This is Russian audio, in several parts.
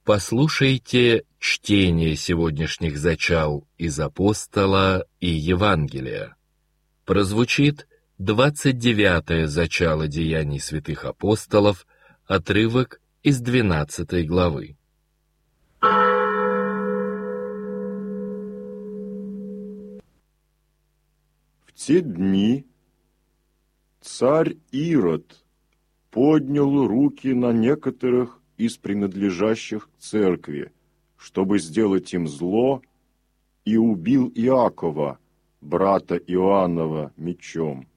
Послушайте чтение сегодняшних зачал из Апостола и Евангелия. Прозвучит 29-е зачало Деяний святых апостолов, отрывок из 12 главы. В те дни царь Ирод поднял руки на некоторых из принадлежащих к церкви, чтобы сделать им зло, и убил Иакова, брата Иоаннова, мечом.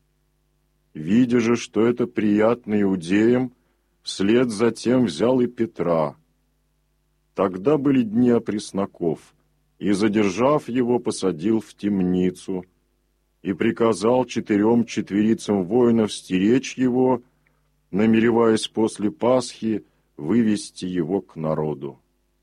Видя же, что это приятно иудеям, вслед за тем взял и Петра. Тогда были дни опресноков, и, задержав его, посадил в темницу, и приказал 4 четверицам воинов стеречь его, намереваясь после Пасхи вывести его к народу.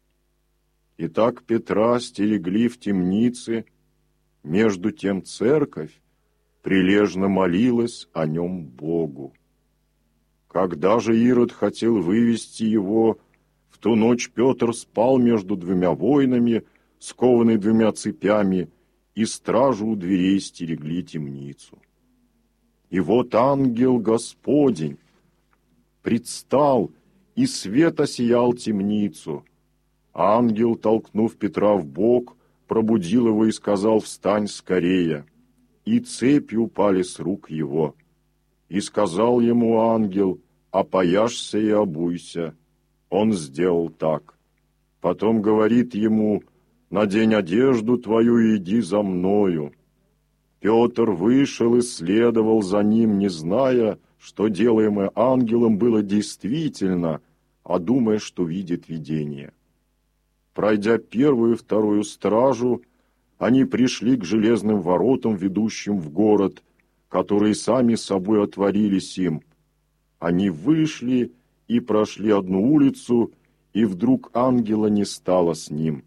Итак, Петра стерегли в темнице, между тем церковь прилежно молилась о нем Богу. Когда же Ирод хотел вывести его, в ту ночь Петр спал между 2 воинами, скованный 2 цепями, и стражу у дверей стерегли темницу. И вот ангел Господень предстал, и свет осиял темницу. Ангел, толкнув Петра в бок, пробудил его и сказал: «Встань скорее!» И цепи упали с рук его. И сказал ему ангел: «Опояшься и обуйся». Он сделал так. Потом говорит ему: «Надень одежду твою и иди за мною». Петр вышел и следовал за ним, не зная, что делаемое ангелом было действительно, а думая, что видит видение. Пройдя 1-ю и 2-ю стражу, они пришли к железным воротам, ведущим в город, которые сами собой отворились им. Они вышли и прошли одну улицу, и вдруг ангела не стало с ним.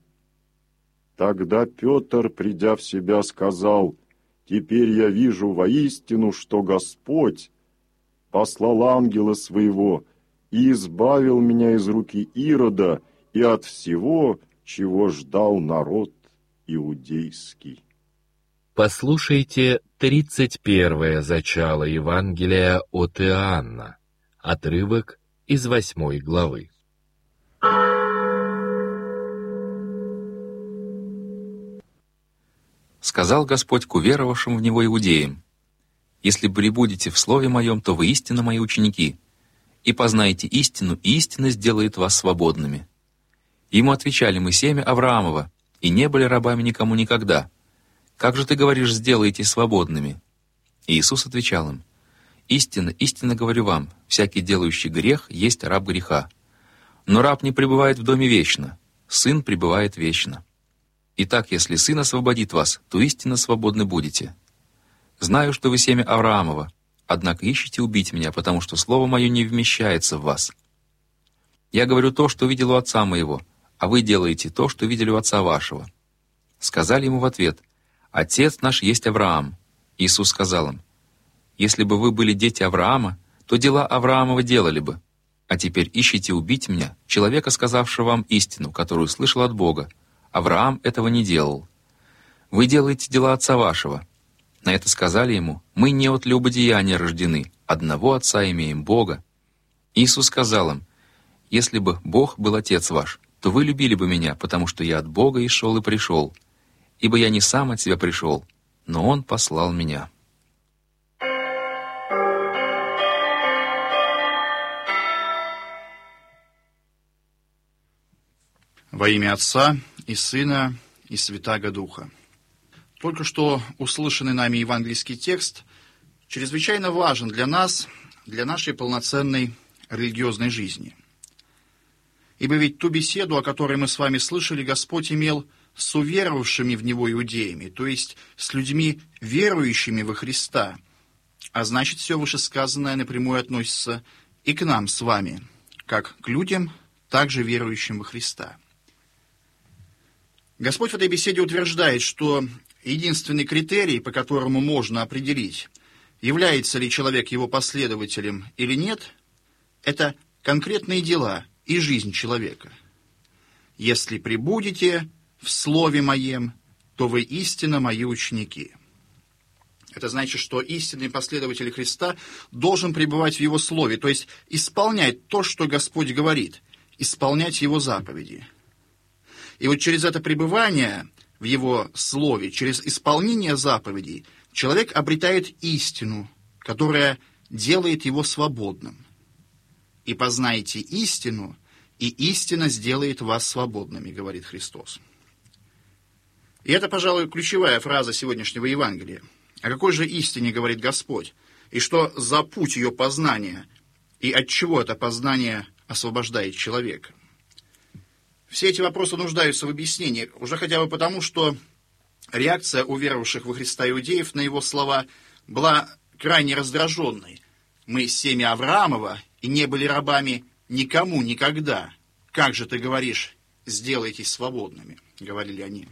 Тогда Петр, придя в себя, сказал: «Теперь я вижу воистину, что Господь послал ангела своего и избавил меня из руки Ирода и от всего, чего ждал народ иудейский». Послушайте 31-е зачало Евангелия от Иоанна, отрывок из 8 главы. Сказал Господь к уверовавшим в Него иудеям: «Если пребудете в Слове Моем, то вы истинно Мои ученики, и познаете истину, и истина сделает вас свободными». Ему отвечали: «Мы семя Авраамова, и не были рабами никому никогда. Как же ты говоришь: сделаетесь свободными?» И Иисус отвечал им: «Истинно, истинно говорю вам, всякий делающий грех есть раб греха. Но раб не пребывает в доме вечно, сын пребывает вечно. Итак, если сын освободит вас, то истинно свободны будете. Знаю, что вы семя Авраамова, однако ищете убить меня, потому что слово мое не вмещается в вас. Я говорю то, что видел у отца моего, а вы делаете то, что видели у отца вашего». Сказали ему в ответ: «Отец наш есть Авраам». Иисус сказал им: «Если бы вы были дети Авраама, то дела Авраамова делали бы. А теперь ищете убить меня, человека, сказавшего вам истину, которую слышал от Бога. Авраам этого не делал. Вы делаете дела отца вашего». На это сказали ему: «Мы не от любодеяния рождены, одного отца имеем, Бога». Иисус сказал им: «Если бы Бог был отец ваш, то вы любили бы меня, потому что я от Бога и шел и пришел. Ибо я не сам от себя пришел, но Он послал меня». Во имя Отца и Сына и Святаго Духа. Только что услышанный нами евангельский текст чрезвычайно важен для нас, для нашей полноценной религиозной жизни. Ибо ведь ту беседу, о которой мы с вами слышали, Господь имел с уверовавшими в Него иудеями, то есть с людьми, верующими во Христа. А значит, все вышесказанное напрямую относится и к нам с вами, как к людям, также верующим во Христа. Господь в этой беседе утверждает, что единственный критерий, по которому можно определить, является ли человек его последователем или нет, это конкретные дела и жизнь человека. если пребудете в Слове Моем, то вы истинно Мои ученики». Это значит, что истинный последователь Христа должен пребывать в Его Слове, то есть исполнять то, что Господь говорит, исполнять Его заповеди. И вот через это пребывание в Его Слове, через исполнение заповедей, человек обретает истину, которая делает его свободным. «И познайте истину, и истина сделает вас свободными», говорит Христос. И это, пожалуй, ключевая фраза сегодняшнего Евангелия. О какой же истине говорит Господь? И что за путь ее познания? И от чего это познание освобождает человека? Все эти вопросы нуждаются в объяснении, уже хотя бы потому, что реакция уверовавших во Христа иудеев на его слова была крайне раздраженной. «Мы семя Авраамова и не были рабами никому никогда. Как же ты говоришь, сделайтесь свободными?» — говорили они.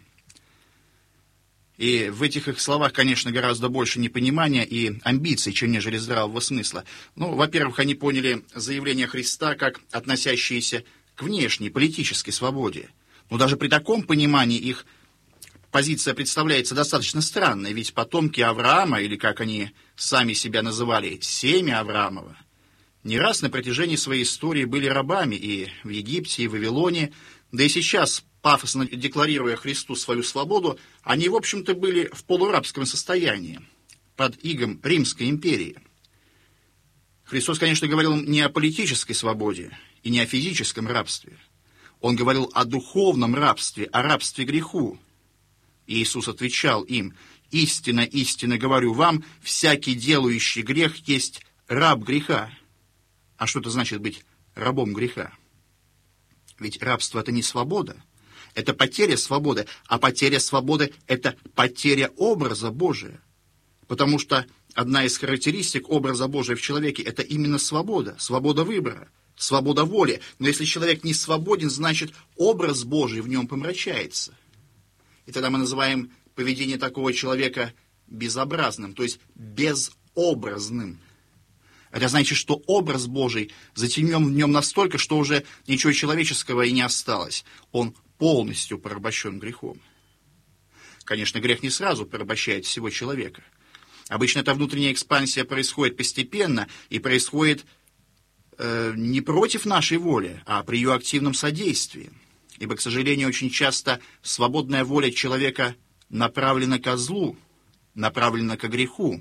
И в этих их словах, конечно, гораздо больше непонимания и амбиций, чем нежели здравого смысла. Во-первых, они поняли заявление Христа как относящиеся к внешней политической свободе. Но даже при таком понимании их позиция представляется достаточно странной, ведь потомки Авраама, или как они сами себя называли, семя Авраамова, не раз на протяжении своей истории были рабами и в Египте, и в Вавилоне, да и сейчас, пафосно декларируя Христу свою свободу, они, в общем-то, были в полурабском состоянии, под игом Римской империи. Христос, конечно, говорил не о политической свободе и не о физическом рабстве. Он говорил о духовном рабстве, о рабстве греху. И Иисус отвечал им: «Истинно, истинно говорю вам, всякий делающий грех есть раб греха». А что это значит быть рабом греха? Ведь рабство — это не свобода, это потеря свободы, а потеря свободы — это потеря образа Божия. Потому что одна из характеристик образа Божия в человеке — это именно свобода, свобода выбора, свобода воли. Но если человек не свободен, значит, образ Божий в нем помрачается. И тогда мы называем поведение такого человека безобразным, то есть безобразным. Это значит, что образ Божий затемнен в нем настолько, что уже ничего человеческого и не осталось. Он полностью порабощен грехом. Конечно, грех не сразу порабощает всего человека. Обычно эта внутренняя экспансия происходит постепенно и происходит не против нашей воли, а при ее активном содействии. Ибо, к сожалению, очень часто свободная воля человека направлена ко злу, направлена ко греху.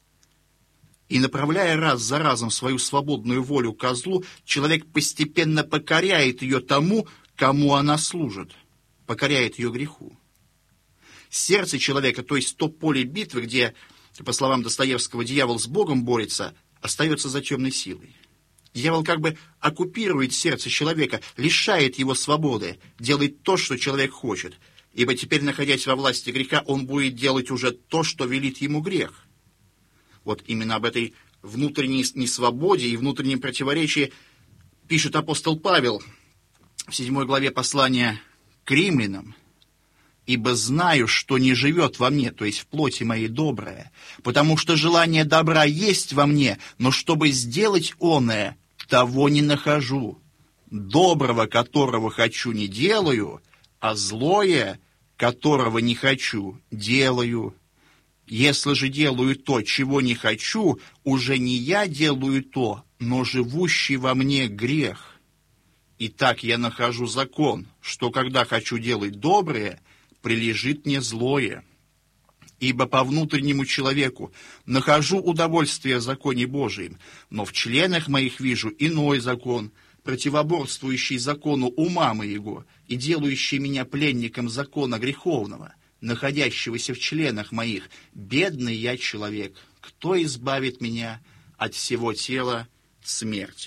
И направляя раз за разом свою свободную волю ко злу, человек постепенно покоряет ее тому, кому она служит, покоряет ее греху. Сердце человека, то есть то поле битвы, где, по словам Достоевского, дьявол с Богом борется, остается за темной силой. Дьявол как бы оккупирует сердце человека, лишает его свободы, делает то, что человек хочет, ибо теперь, находясь во власти греха, он будет делать уже то, что велит ему грех. Вот именно об этой внутренней несвободе и внутреннем противоречии пишет апостол Павел в 7 главе послания к римлянам. «Ибо знаю, что не живет во мне, то есть в плоти моей, доброе, потому что желание добра есть во мне, но чтобы сделать оное, того не нахожу. Доброго, которого хочу, не делаю, а злое, которого не хочу, делаю. Если же делаю то, чего не хочу, уже не я делаю то, но живущий во мне грех. Итак, я нахожу закон, что когда хочу делать доброе, прилежит мне злое. Ибо по внутреннему человеку нахожу удовольствие в законе Божием, но в членах моих вижу иной закон, противоборствующий закону ума моего и делающий меня пленником закона греховного, находящегося в членах моих. Бедный я человек, кто избавит меня от всего тела смерти?»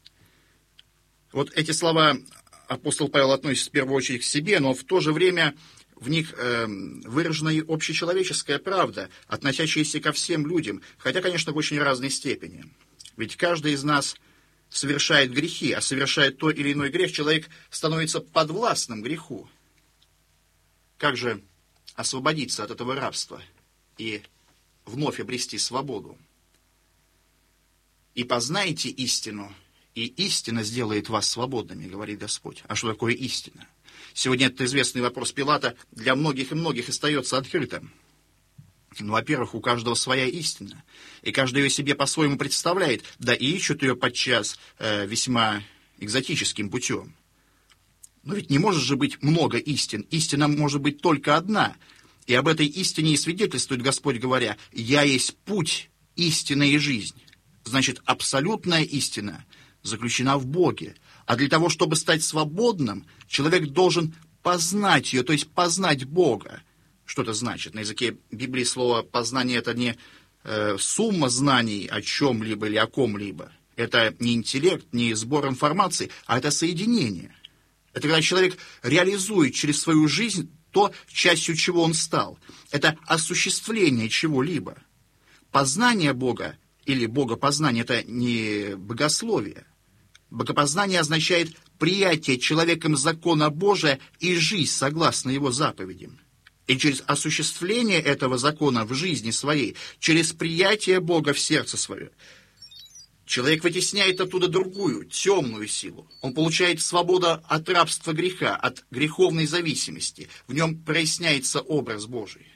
Вот эти слова апостол Павел относит в первую очередь к себе, но в то же время в них выражена и общечеловеческая правда, относящаяся ко всем людям, хотя, конечно, в очень разной степени. Ведь каждый из нас совершает грехи, а совершая то или иной грех, человек становится подвластным греху. Как же освободиться от этого рабства и вновь обрести свободу? «И познайте истину, и истина сделает вас свободными», говорит Господь. А что такое истина? Сегодня этот известный вопрос Пилата для многих и многих остается открытым. Во-первых, у каждого своя истина, и каждый ее себе по-своему представляет, да и ищут ее подчас весьма экзотическим путем. Но ведь не может же быть много истин, истина может быть только одна, и об этой истине и свидетельствует Господь, говоря: «Я есть путь, истина и жизнь». Значит, абсолютная истина заключена в Боге, а для того, чтобы стать свободным, человек должен познать ее, то есть познать Бога. Что это значит? На языке Библии слово «познание» — это не сумма знаний о чем-либо или о ком-либо. Это не интеллект, не сбор информации, а это соединение. Это когда человек реализует через свою жизнь то, частью чего он стал. Это осуществление чего-либо. Познание Бога или богопознание — это не богословие. Богопознание означает приятие человеком закона Божия и жизнь согласно его заповедям. И через осуществление этого закона в жизни своей, через приятие Бога в сердце свое, человек вытесняет оттуда другую, темную силу. Он получает свободу от рабства греха, от греховной зависимости. В нем проясняется образ Божий.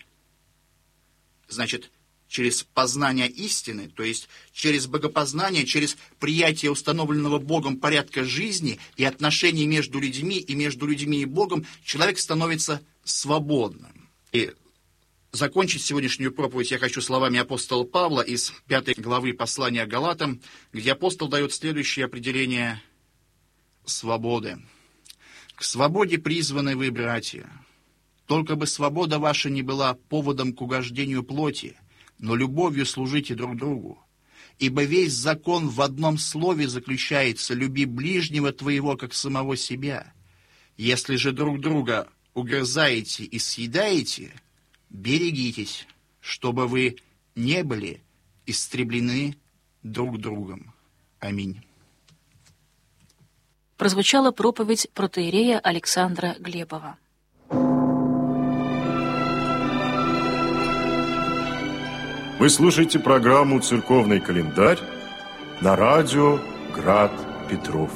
Значит, через познание истины, то есть через богопознание, через приятие установленного Богом порядка жизни и отношений между людьми и Богом, человек становится свободным. И закончить сегодняшнюю проповедь я хочу словами апостола Павла из 5 главы послания к Галатам, где апостол дает следующее определение свободы. «К свободе призваны вы, братья. Только бы свобода ваша не была поводом к угождению плоти, но любовью служите друг другу. Ибо весь закон в одном слове заключается: люби ближнего твоего, как самого себя. Если же друг друга угрызаете и съедаете, берегитесь, чтобы вы не были истреблены друг другом». Аминь. Прозвучала проповедь протоиерея Александра Глебова. Вы слушаете программу «Церковный календарь» на радио «Град Петров».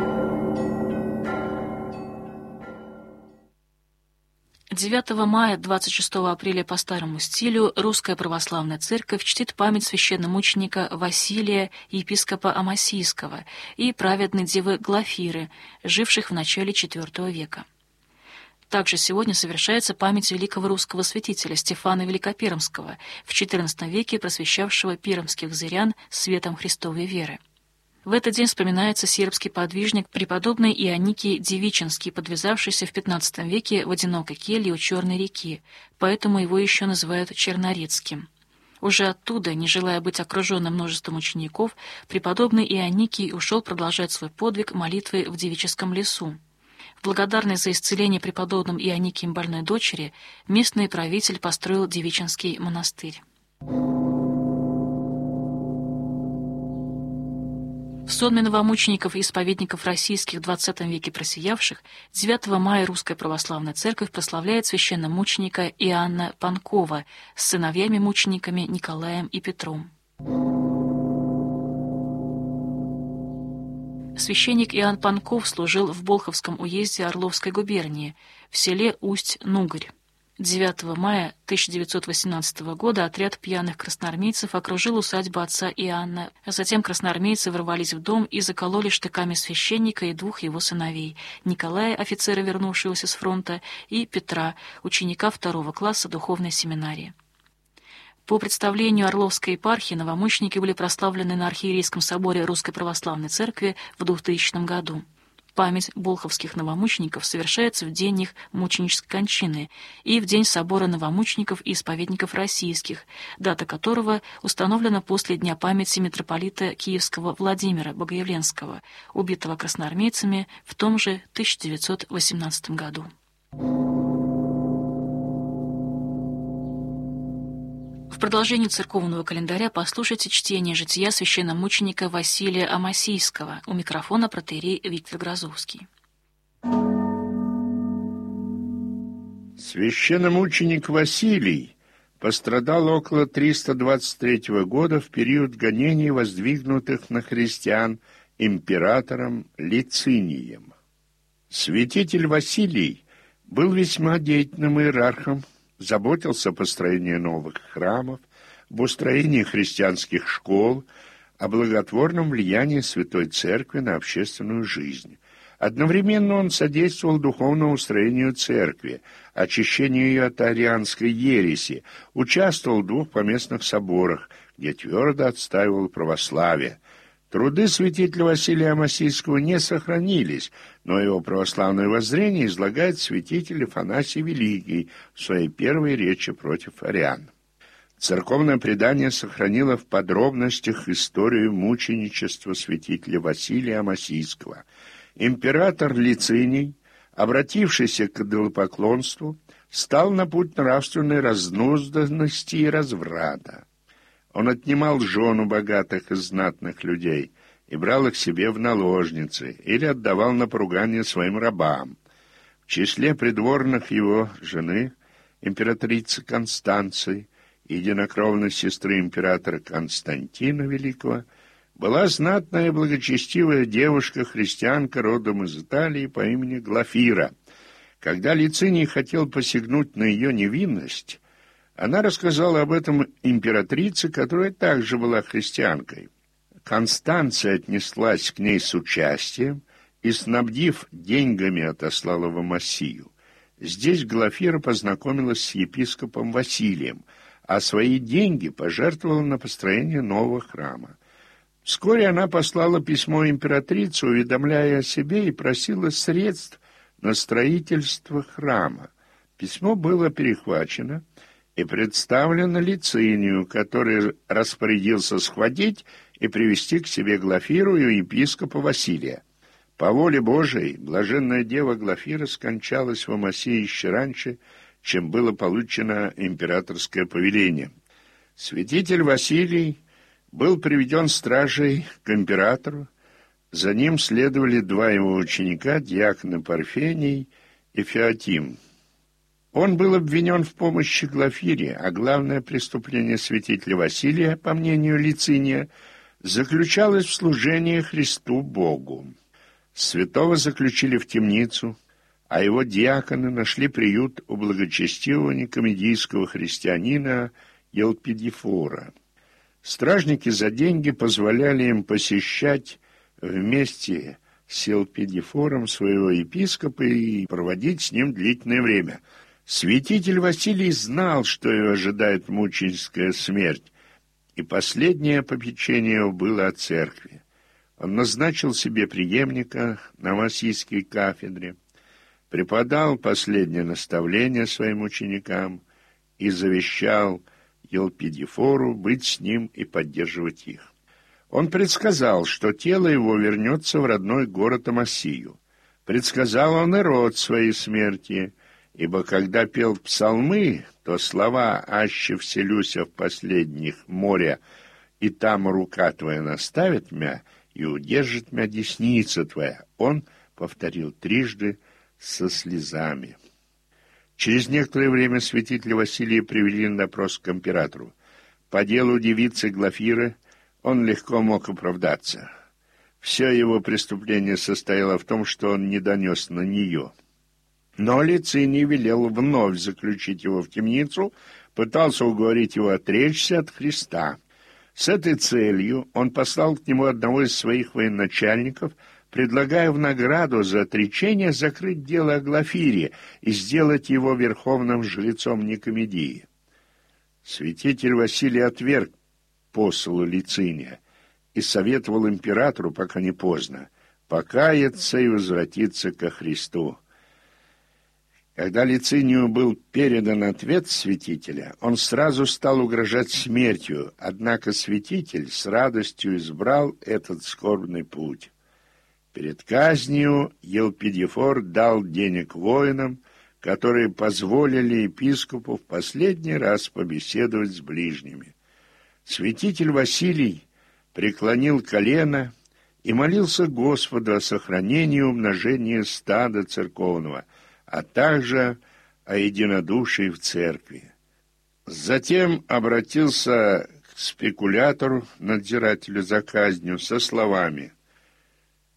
— 9 мая 26 апреля по старому стилю Русская Православная Церковь чтит память священномученика Василия, епископа Амасийского, и праведной девы Глафиры, живших в начале IV века. Также сегодня совершается память великого русского святителя Стефана Великопермского, в XIV веке просвещавшего пермских зырян светом Христовой веры. В этот день вспоминается сербский подвижник преподобный Ионикий Девичинский, подвязавшийся в XV веке в одинокой келье у Черной реки, поэтому его еще называют Чернорецким. Уже оттуда, не желая быть окруженным множеством учеников, преподобный Ионикий ушел продолжать свой подвиг молитвы в девическом лесу. В благодарность за исцеление преподобным Ионикием больной дочери местный правитель построил Девичинский монастырь. В сонме новомучеников и исповедников российских в XX веке просиявших 9 мая Русская Православная Церковь прославляет священномученика Иоанна Панкова с сыновьями-мучениками Николаем и Петром. Священник Иоанн Панков служил в Болховском уезде Орловской губернии, в селе Усть-Нугорь. 9 мая 1918 года отряд пьяных красноармейцев окружил усадьбу отца Иоанна, а затем красноармейцы ворвались в дом и закололи штыками священника и двух его сыновей — Николая, офицера, вернувшегося с фронта, и Петра, ученика 2 класса духовной семинарии. По представлению Орловской епархии новомученики были прославлены на Архиерейском соборе Русской Православной Церкви в 2000 году. Память болховских новомучеников совершается в день их мученической кончины и в день собора новомучеников и исповедников российских, дата которого установлена после Дня памяти митрополита Киевского Владимира Богоявленского, убитого красноармейцами в том же 1918 году. В продолжении церковного календаря послушайте чтение жития священномученика Василия Амасийского. У микрофона протоиерей Виктор Грозовский. Священномученик Василий пострадал около 323 года в период гонений, воздвигнутых на христиан императором Лицинием. Святитель Василий был весьма деятельным иерархом, заботился о построении новых храмов, об устроении христианских школ, о благотворном влиянии Святой Церкви на общественную жизнь. Одновременно он содействовал духовному устроению церкви, очищению ее от арианской ереси, участвовал в 2 поместных соборах, где твердо отстаивал православие. Труды святителя Василия Амосийского не сохранились, но его православное воззрение излагает святитель Афанасий Великий в своей первой речи против ариан. Церковное предание сохранило в подробностях историю мученичества святителя Василия Амосийского. Император Лициний, обратившийся к идолопоклонству, стал на путь нравственной разнузданности и разврата. Он отнимал жен у богатых и знатных людей и брал их себе в наложницы или отдавал на поругание своим рабам. В числе придворных его жены, императрицы Констанции, единокровной сестры императора Константина Великого, была знатная и благочестивая девушка-христианка родом из Италии по имени Глафира. Когда Лициний хотел посягнуть на ее невинность, она рассказала об этом императрице, которая также была христианкой. Констанция отнеслась к ней с участием и, снабдив деньгами, отослала в Амосию. Здесь Глафира познакомилась с епископом Василием, а свои деньги пожертвовала на построение нового храма. Вскоре она послала письмо императрице, уведомляя о себе, и просила средств на строительство храма. Письмо было перехвачено и представлено Лицинию, который распорядился схватить и привести к себе Глафиру и епископа Василия. По воле Божией, блаженная дева Глафира скончалась в Амосии еще раньше, чем было получено императорское повеление. Святитель Василий был приведен стражей к императору, за ним следовали 2 его ученика, диаконы Парфений и Феотим. Он был обвинен в помощи Глафире, а главное преступление святителя Василия, по мнению Лициния, заключалось в служении Христу Богу. Святого заключили в темницу, а его диаконы нашли приют у благочестивого никомедийского христианина Елпидифора. Стражники за деньги позволяли им посещать вместе с Елпидифором своего епископа и проводить с ним длительное время. Святитель Василий знал, что его ожидает мученическая смерть, и последнее попечение его было о церкви. Он назначил себе преемника на Амосийской кафедре, преподал последнее наставление своим ученикам и завещал Елпидифору быть с ним и поддерживать их. Он предсказал, что тело его вернется в родной город Амосию. Предсказал он и род своей смерти, ибо когда пел псалмы, то слова «Аще вселюся в последних моря, и там рука твоя наставит мя, и удержит мя десница твоя», он повторил 3 со слезами. Через некоторое время святителя Василия привели на допрос к императору. По делу девицы Глафиры он легко мог оправдаться. Все его преступление состояло в том, что он не донес на нее. Но Лициний велел вновь заключить его в темницу, пытался уговорить его отречься от Христа. С этой целью он послал к нему одного из своих военачальников, предлагая в награду за отречение закрыть дело о Глафире и сделать его верховным жрецом Никомедии. Святитель Василий отверг посылу Лициния и советовал императору, пока не поздно, покаяться и возвратиться ко Христу. Когда Лицинию был передан ответ святителя, он сразу стал угрожать смертью, однако святитель с радостью избрал этот скорбный путь. Перед казнью Елпидифор дал денег воинам, которые позволили епископу в последний раз побеседовать с ближними. Святитель Василий преклонил колено и молился Господу о сохранении и умножении стада церковного, а также о единодушии в церкви. Затем обратился к спекулятору, надзирателю за казнью, со словами: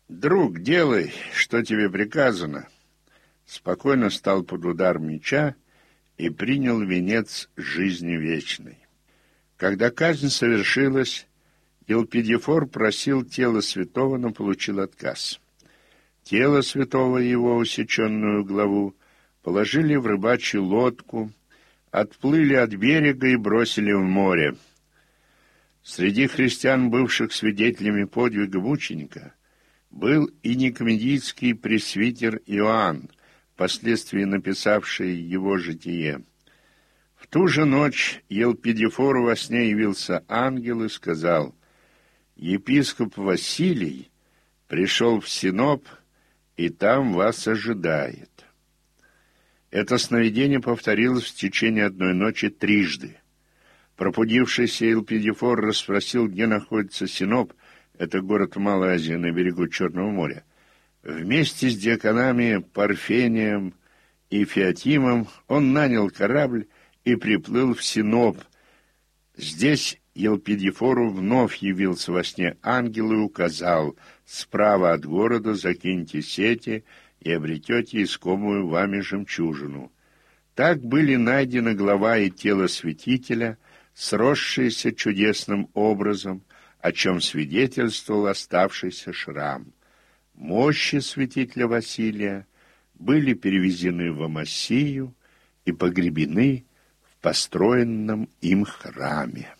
«Друг, делай, что тебе приказано», спокойно стал под удар меча и принял венец жизни вечной. Когда казнь совершилась, Елпидифор просил тело святого, но получил отказ. Тело святого, его усеченную главу, положили в рыбачью лодку, отплыли от берега и бросили в море. Среди христиан, бывших свидетелями подвига мученика, был и никомедийский пресвитер Иоанн, впоследствии написавший его житие. В ту же ночь Елпидифору во сне явился ангел и сказал: «Епископ Василий пришел в Синоп, и там вас ожидает». Это сновидение повторилось в течение одной ночи трижды. Пробудившийся Елпидифор расспросил, где находится Синоп, это город в Малой Азии на берегу Черного моря. Вместе с диаконами Парфением и Феотимом он нанял корабль и приплыл в Синоп. Здесь Елпидифору вновь явился во сне ангел и указал: «Справа от города закиньте сети и обретете искомую вами жемчужину». Так были найдены глава и тело святителя, сросшиеся чудесным образом, о чем свидетельствовал оставшийся шрам. Мощи святителя Василия были перевезены в Амасию и погребены в построенном им храме.